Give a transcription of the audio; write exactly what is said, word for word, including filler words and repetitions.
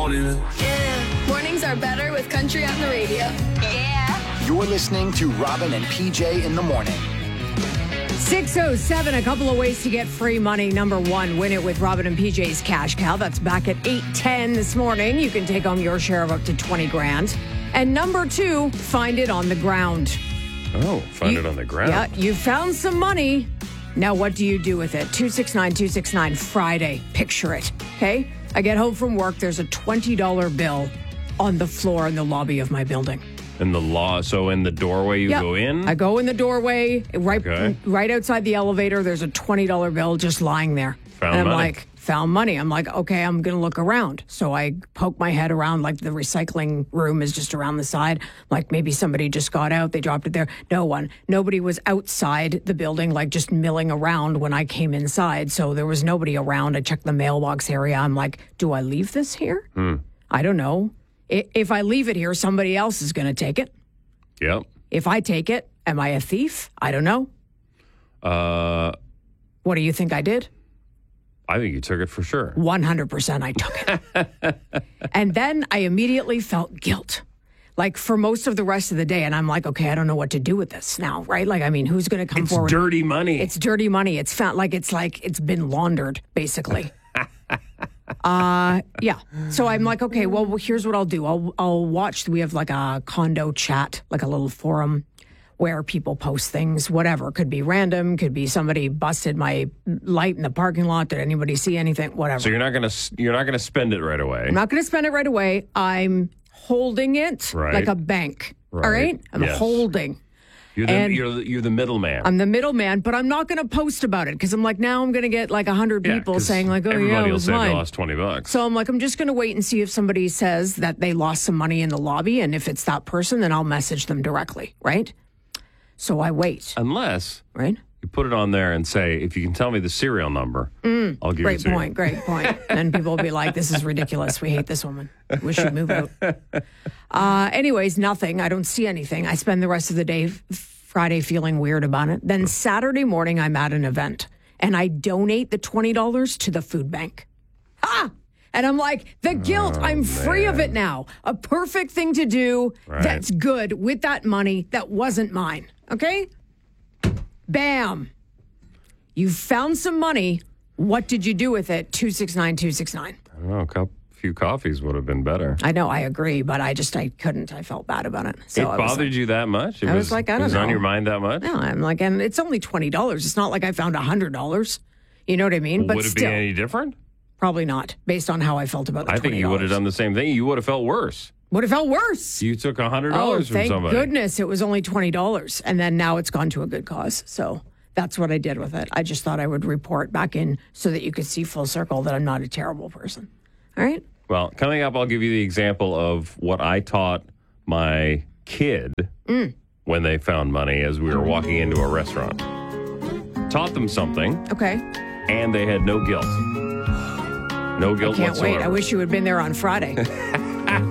morning. Yeah. Mornings are better with country on the radio. Yeah. You're listening to Robin and P J in the morning. six oh seven, a couple of ways to get free money. Number one, win it with Robin and P J's Cash Cow. That's back at eight ten this morning. You can take home your share of up to twenty grand. And number two, find it on the ground. Oh, find You- it on the ground. Yeah, you found some money. Now what do you do with it? two six nine, two six nine, Friday. Picture it, okay? I get home from work. There's a twenty dollar bill on the floor in the lobby of my building. In the law, so in the doorway you Yep. go in? I go in the doorway, right Okay. right outside the elevator. There's a twenty dollar bill just lying there. Found and I'm money. like, found money. I'm like, okay, I'm going to look around. So I poke my head around, like the recycling room is just around the side. Like maybe somebody just got out. They dropped it there. No one. Nobody was outside the building, like just milling around when I came inside. So there was nobody around. I checked the mailbox area. I'm like, do I leave this here? Hmm. I don't know. I- If I leave it here, somebody else is going to take it. Yep. If I take it, am I a thief? I don't know. Uh, What do you think I did? I think you took it for sure. one hundred percent I took it. And then I immediately felt guilt. Like for most of the rest of the day. And I'm like, okay, I don't know what to do with this now, right? Like, I mean, who's going to come It's forward? dirty money. It's dirty money. It's found like it's like it's been laundered, basically. uh yeah. So I'm like, okay, well, here's what I'll do. I'll I'll watch. We have like a condo chat, like a little forum where people post things, whatever. Could be random, could be somebody busted my light in the parking lot. Did anybody see anything? Whatever. So you're not gonna you're not gonna spend it right away. I'm not going to spend it right away. I'm holding it Right. like a bank. All Right. right? I'm Yes. holding. You're the and- you're the, you're the middleman. I'm the middleman, but I'm not going to post about it because I'm like, now I'm going to get like one hundred Yeah, people 'cause saying like, oh, everybody yeah, it will was say they mine. lost twenty bucks. So I'm like, I'm just going to wait and see if somebody says that they lost some money in the lobby. And if it's that person, then I'll message them directly, right? So I wait, Unless right? you put it on there and say, if you can tell me the serial number, I'll give Great it to point, great point. And people will be like, this is ridiculous. We hate this woman. We should move out. Uh, anyways, nothing. I don't see anything. I spend the rest of the day f- Friday feeling weird about it. Then Saturday morning, I'm at an event and I donate the twenty dollars to the food bank. Ah! And I'm like, the guilt, Oh, I'm free of it now. A perfect thing to do Right. that's good with that money that wasn't mine. Okay? Bam. You found some money. What did you do with it? two six nine, two six nine. I don't know, a couple, few coffees would have been better. I know, I agree, but I just, I couldn't. I felt bad about it. So it I was bothered like, you that much? It I was like, I it don't was on know. your mind that much? no, I'm like, and it's only twenty dollars. It's not like I found one hundred dollars. You know what I mean? But would it still, be any different? probably not, based on how I felt about the I think you would have done the same thing. You would have felt worse. Would have felt worse. You took one hundred Oh, dollars from thank somebody. goodness it was only twenty dollars. And then now it's gone to a good cause. So that's what I did with it. I just thought I would report back in so that you could see full circle that I'm not a terrible person. All right? Well, coming up, I'll give you the example of what I taught my kid Mm. when they found money as we were walking into a restaurant. Taught them something, Okay. and they had no guilt. No guilt Can't whatsoever. wait. I wish you had been there on Friday.